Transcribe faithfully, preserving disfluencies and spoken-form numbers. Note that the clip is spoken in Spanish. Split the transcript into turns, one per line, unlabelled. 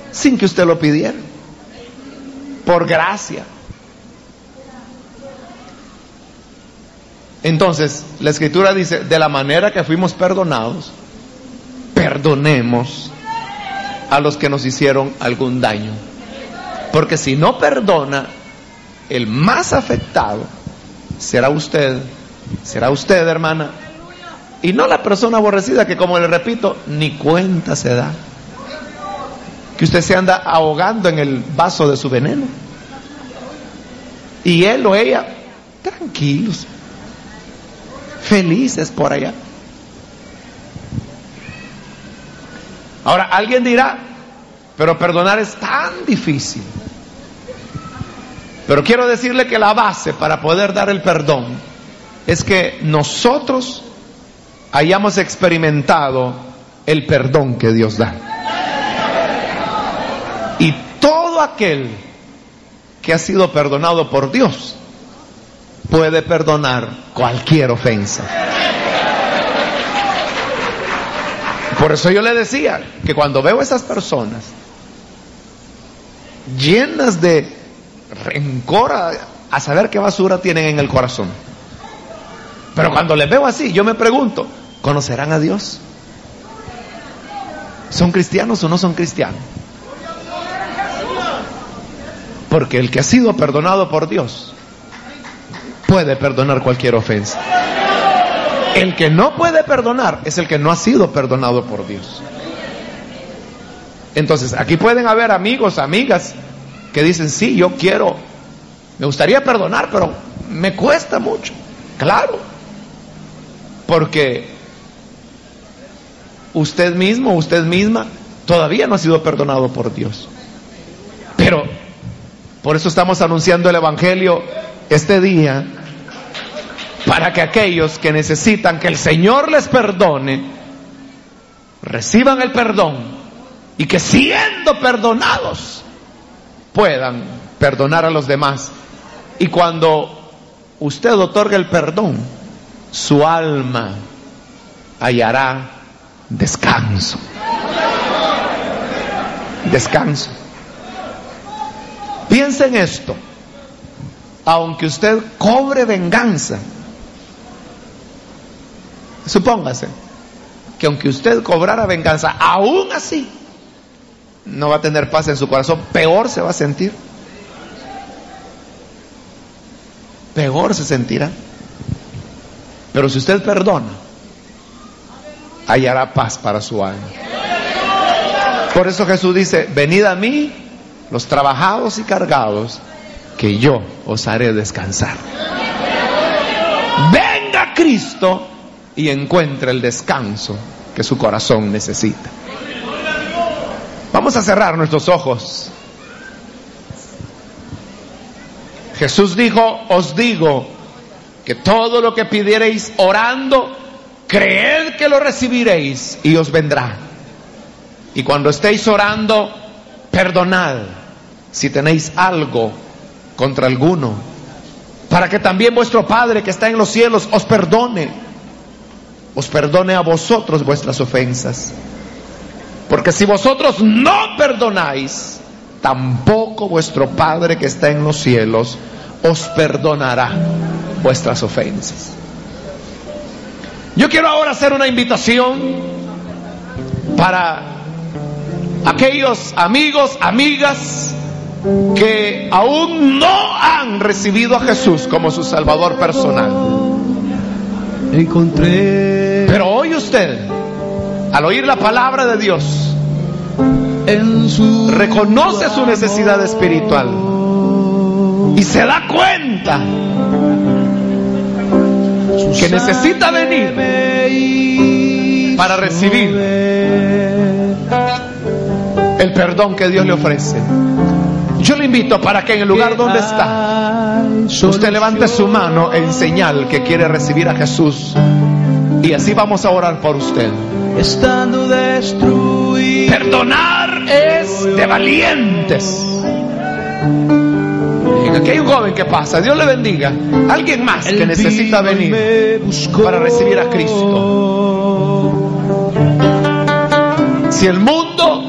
sin que usted lo pidiera, por gracia. Entonces, la Escritura dice, de la manera que fuimos perdonados, perdonemos a los que nos hicieron algún daño. Porque si no perdona, el más afectado será usted, será usted, hermana, y no la persona aborrecida que, como le repito, ni cuenta se da que usted se anda ahogando en el vaso de su veneno, y él o ella tranquilos, felices por allá. Ahora alguien dirá, pero perdonar es tan difícil. Pero quiero decirle que la base para poder dar el perdón es que nosotros hayamos experimentado el perdón que Dios da. Y todo aquel que ha sido perdonado por Dios puede perdonar cualquier ofensa. Por eso yo le decía que cuando veo a esas personas llenas de rencor, a, a saber qué basura tienen en el corazón, pero cuando les veo así, yo me pregunto, ¿conocerán a Dios? ¿Son cristianos o no son cristianos? Porque el que ha sido perdonado por Dios puede perdonar cualquier ofensa. El que no puede perdonar es el que no ha sido perdonado por Dios. Entonces, aquí pueden haber amigos, amigas que dicen, sí, yo quiero, me gustaría perdonar, pero me cuesta mucho. Claro, porque usted mismo, usted misma, todavía no ha sido perdonado por Dios. Pero por eso estamos anunciando el Evangelio este día, para que aquellos que necesitan que el Señor les perdone, reciban el perdón, y que siendo perdonados puedan perdonar a los demás. Y cuando usted otorga el perdón, su alma hallará descanso. Descanso. Piensa en esto. Aunque usted cobre venganza, supóngase que aunque usted cobrara venganza, aún así no va a tener paz en su corazón, peor se va a sentir. Peor se sentirá. Pero si usted perdona, hallará paz para su alma. Por eso Jesús dice, venid a mí los trabajados y cargados, que yo os haré descansar. Venga Cristo y encuentre el descanso que su corazón necesita. Vamos a cerrar nuestros ojos. Jesús dijo, os digo que todo lo que pidiereis orando, creed que lo recibiréis y os vendrá. Y cuando estéis orando, perdonad si tenéis algo contra alguno, para que también vuestro Padre que está en los cielos os perdone, os perdone a vosotros vuestras ofensas. Porque si vosotros no perdonáis, tampoco vuestro Padre que está en los cielos os perdonará vuestras ofensas. Yo quiero ahora hacer una invitación para aquellos amigos, amigas que aún no han recibido a Jesús como su Salvador personal.
Encontré.
Pero hoy usted, al oír la palabra de Dios,
En su
reconoce su necesidad espiritual y se da cuenta que necesita venir para recibir el perdón que Dios le ofrece. Yo le invito para que en el lugar donde está, usted levante su mano en señal que quiere recibir a Jesús, y así vamos a orar por usted.
Estando destruido,
perdonar es de valientes. Aquí hay un joven que pasa, Dios le bendiga. Alguien más que necesita venir para recibir a Cristo. Si el mundo